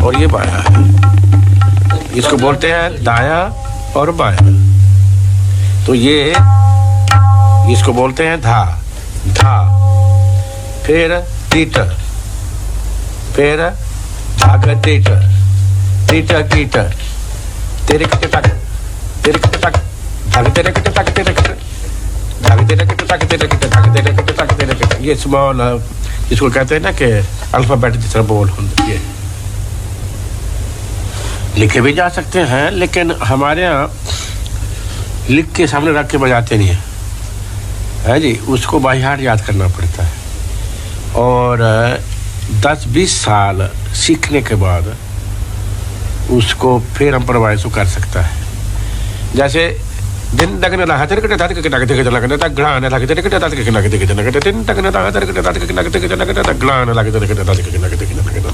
और ये बायां है। इसको बोलते हैं दायां और बायां। तो ये इसको बोलते हैं धा धा, फिर तीटर, फिर धाग तीटर, तीटर कीटर, तेरे कटे तक, तेरे कटे तक, धाग तेरे कटे तक, तेरे कटे, धाग तेरे कटे तक, तेरे कटे, धाग तेरे कटे तक, तेरे कटे। ये स्मॉल इसको कहते हैं ना कि अल्फाबेट जिस तरह बोल होंगे। ये लिखे भी जा सकते हैं, लेकिन हमारे यहाँ लिख के सामने रख के बजाते नहीं है जी, उसको बाई हार्ट याद करना पड़ता है। और 10-20 साल सीखने के बाद उसको फिर हम परवाइश कर सकता है। जैसे दिन तकने लगा तेरे कटे दाद के नग के लगने तक ग्लान लगे तेरे कटे दाद के नग के नग दिन तकने लगा तेरे कटे दाद के नग के नग तक ग्लान लगे तेरे कटे दाद के नग के नग।